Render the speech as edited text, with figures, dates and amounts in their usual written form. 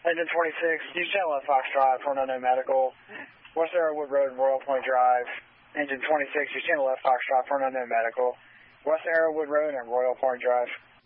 Engine 26, you stand left Fox Drive for an unknown medical. West Arrowwood Road and Royal Point Drive. Engine 26, you stand left Fox Drive for an unknown medical. West Arrowwood Road and Royal Point Drive.